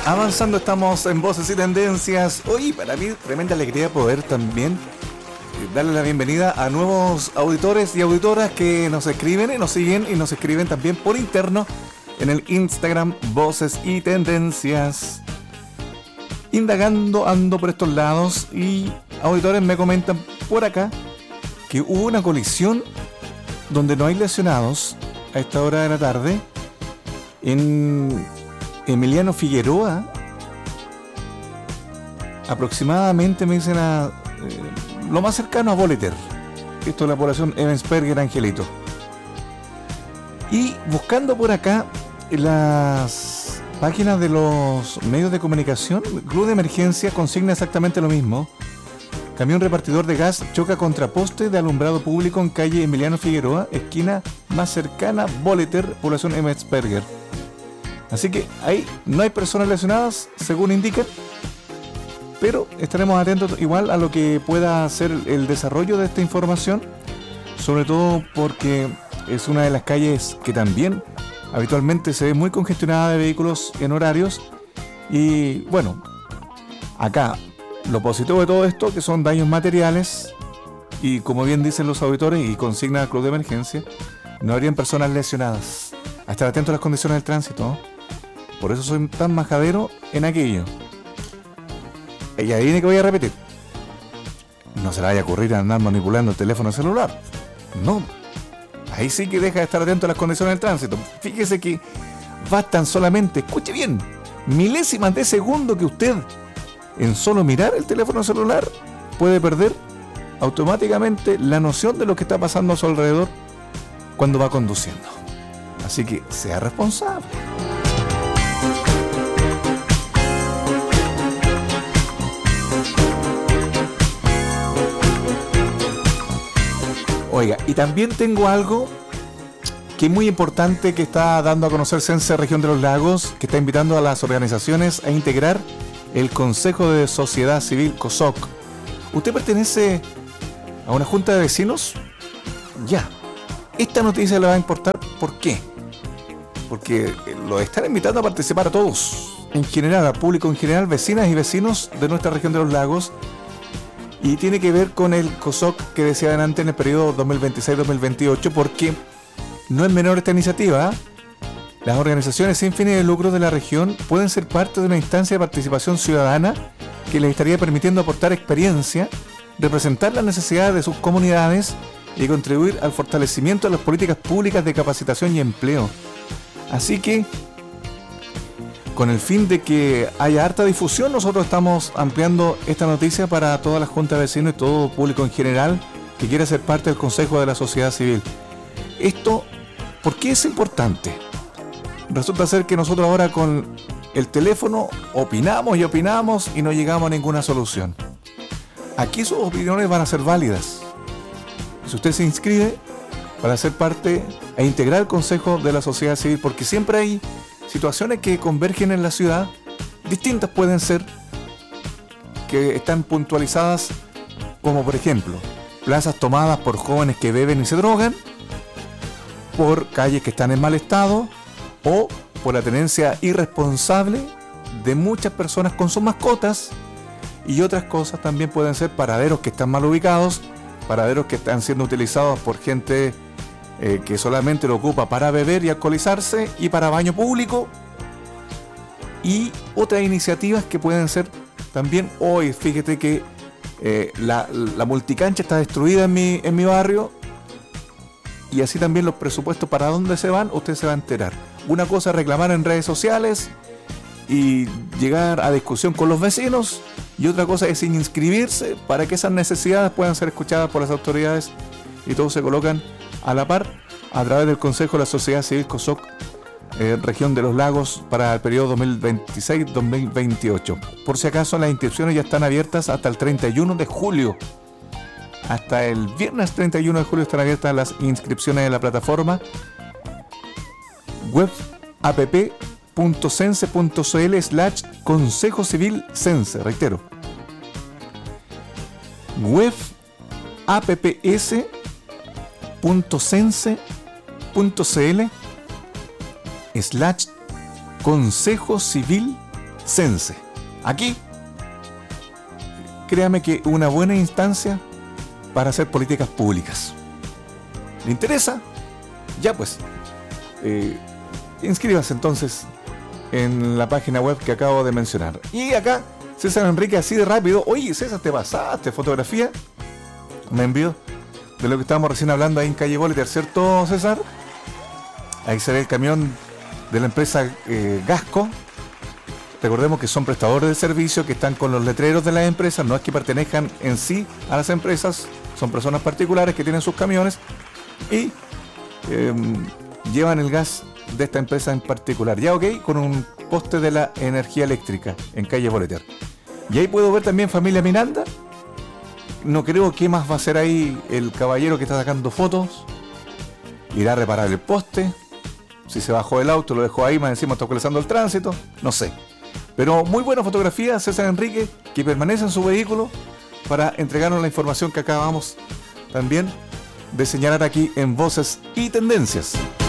Avanzando, estamos en Voces y Tendencias. Hoy para mí tremenda alegría poder también darle la bienvenida a nuevos auditores y auditoras que nos escriben y nos siguen y nos escriben también por interno en el Instagram Voces y Tendencias. Indagando, ando por estos lados y auditores me comentan por acá que hubo una colisión donde no hay lesionados a esta hora de la tarde en Emiliano Figueroa, aproximadamente me dicen lo más cercano a Boleter, esto es la población Ebensperger, Angelito. Y buscando por acá en las páginas de los medios de comunicación, el Club de Emergencia consigna exactamente lo mismo. Camión repartidor de gas choca contra poste de alumbrado público en calle Emiliano Figueroa, esquina más cercana Boleter, población Ebensperger. Así que ahí no hay personas lesionadas, según indican, pero estaremos atentos igual a lo que pueda ser el desarrollo de esta información, sobre todo porque es una de las calles que también habitualmente se ve muy congestionada de vehículos en horarios. Y bueno, acá lo positivo de todo esto, que son daños materiales, y como bien dicen los auditores y consigna el Club de Emergencia, no habrían personas lesionadas. A estar atentos a las condiciones del tránsito, ¿no? Por eso soy tan majadero en aquello. Y adivine que voy a repetir. No se le vaya a ocurrir andar manipulando el teléfono celular. No. Ahí sí que deja de estar atento a las condiciones del tránsito. Fíjese que bastan solamente, escuche bien, milésimas de segundo que usted, en solo mirar el teléfono celular, puede perder automáticamente la noción de lo que está pasando a su alrededor cuando va conduciendo. Así que sea responsable. Oiga, y también tengo algo que es muy importante que está dando a conocer Sense Región de los Lagos, que está invitando a las organizaciones a integrar el Consejo de Sociedad Civil COSOC. ¿Usted pertenece a una junta de vecinos? Ya. Esta noticia le va a importar. ¿Por qué? Porque lo están invitando a participar a todos, en general, al público en general, vecinas y vecinos de nuestra región de los lagos. Y tiene que ver con el COSOC que decía adelante en el periodo 2026-2028, porque no es menor esta iniciativa. Las organizaciones sin fines de lucro de la región pueden ser parte de una instancia de participación ciudadana que les estaría permitiendo aportar experiencia, representar las necesidades de sus comunidades y contribuir al fortalecimiento de las políticas públicas de capacitación y empleo. Así que, con el fin de que haya harta difusión, nosotros estamos ampliando esta noticia para todas las juntas de vecinos y todo público en general que quiera ser parte del Consejo de la Sociedad Civil. Esto, ¿por qué es importante? Resulta ser que nosotros ahora con el teléfono opinamos y opinamos y no llegamos a ninguna solución. Aquí sus opiniones van a ser válidas. Si usted se inscribe para ser parte e integrar el Consejo de la Sociedad Civil, porque siempre hay situaciones que convergen en la ciudad, distintas pueden ser, que están puntualizadas, como por ejemplo, plazas tomadas por jóvenes que beben y se drogan, por calles que están en mal estado, o por la tenencia irresponsable de muchas personas con sus mascotas, y otras cosas también pueden ser paraderos que están mal ubicados, paraderos que están siendo utilizados por gente que solamente lo ocupa para beber y alcoholizarse y para baño público, y otras iniciativas que pueden ser también hoy. Fíjate que la multicancha está destruida en mi barrio, y así también los presupuestos para dónde se van, usted se va a enterar. Una cosa es reclamar en redes sociales y llegar a discusión con los vecinos, y otra cosa es inscribirse para que esas necesidades puedan ser escuchadas por las autoridades, y todos se colocan a la par a través del Consejo de la Sociedad Civil COSOC Región de los Lagos para el periodo 2026-2028. Por si acaso, las inscripciones ya están abiertas hasta el 31 de julio. Hasta el viernes 31 de julio están abiertas las inscripciones en la plataforma web app.sense.cl/Consejo Civil Sense. Reitero, web apps.sense.cl/Consejo Civil Sense. Aquí, créame que una buena instancia para hacer políticas públicas. ¿Le interesa? Ya pues. Inscríbase entonces en la página web que acabo de mencionar. Y acá, César Enrique, así de rápido. Oye, César, ¿te pasaste? ¿Fotografía? Me envió de lo que estábamos recién hablando ahí en Calle Bolívar, ¿cierto, César? Ahí se ve el camión de la empresa Gasco. Recordemos que son prestadores de servicios que están con los letreros de las empresas, no es que pertenezcan en sí a las empresas, son personas particulares que tienen sus camiones y llevan el gas de esta empresa en particular. Ya ok, con un poste de la energía eléctrica en Calle Boleter. Y ahí puedo ver también familia Miranda. No creo que más va a hacer ahí el caballero que está sacando fotos. Irá a reparar el poste. Si se bajó del auto, lo dejó ahí, más encima está colapsando el tránsito. No sé. Pero muy buena fotografía, César Enrique, que permanece en su vehículo para entregarnos la información que acabamos también de señalar aquí en Voces y Tendencias.